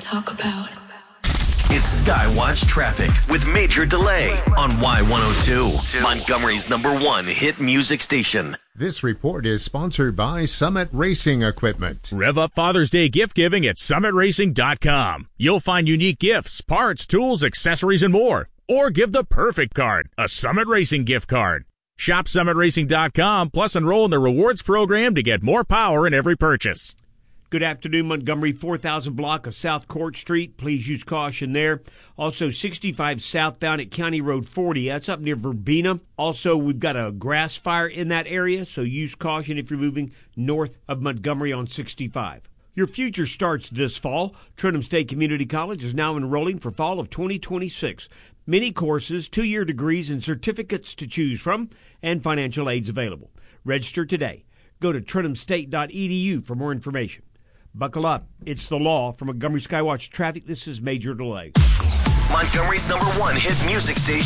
talk about. It's Skywatch Traffic with Major Delay on Y102, Montgomery's #1 hit music station. This report is sponsored by Summit Racing Equipment. Rev up Father's Day gift giving at summitracing.com. You'll find unique gifts, parts, tools, accessories, and more. Or give the perfect card, a Summit Racing gift card. Shop summitracing.com, plus enroll in the rewards program to get more power in every purchase. Good afternoon, Montgomery, 4000 block of South Court Street. Please use caution there. Also, 65 southbound at County Road 40. That's up near Verbena. Also, we've got a grass fire in that area, so use caution if you're moving north of Montgomery on 65. Your future starts this fall. Trenton State Community College is now enrolling for fall of 2026. Many courses, 2-year degrees, and certificates to choose from, and financial aids available. Register today. Go to trentumstate.edu for more information. Buckle up. It's the law. From Montgomery Skywatch Traffic, this is Major Delay. Montgomery's #1 hit music station.